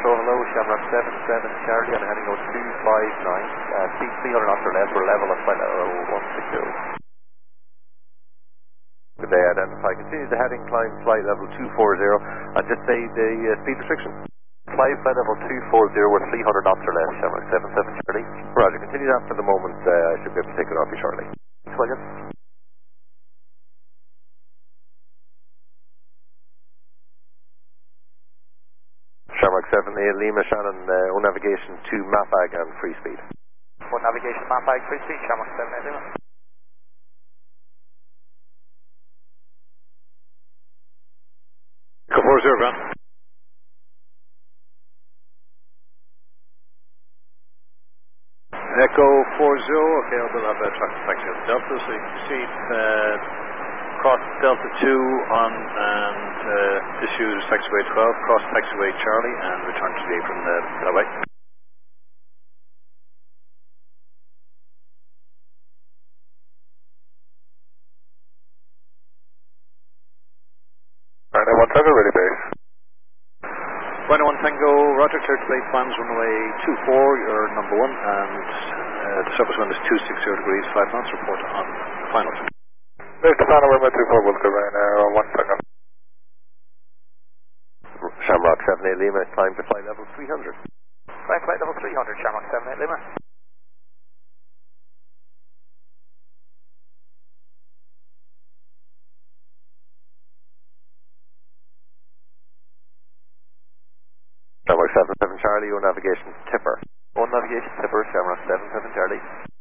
Control, hello, Shamrock 77 Charlie, I'm heading 0259, speed 300 knots or less, we're level at flight level 160. Good day, identify, continue the heading, climb flight level 240, and just say the speed restriction. Flight level 240 with 300 knots or less, Shamrock 77 Charlie. Roger, continue that for the moment, I should be able to take it off you shortly. Thanks, William. Shamrock 78 Lima, Shannon, on navigation to Mapag and free speed. On navigation Mapag, free speed, Shamrock 78 Lima. Echo 40, ground. Echo 40, okay, we'll have a traffic taxi at Delta, so you can proceed cross Delta 2 on and issue taxiway 12, cross taxiway Charlie and return to the apron Galloway. Runway 1 Tango, ready base. Runway 1 Tango, roger, clear to late plans, runway 24, you're number 1, and the surface wind is 260 degrees, 5 knots, report on final. Next final runway 24, will go right now, 1 Tango. Shamrock 78 Lima, climb to flight level 300. Climb flight level 300, Shamrock 78 Lima. Shamrock 77 Charlie, on navigation Tipper. On navigation Tipper, Shamrock 77 Charlie.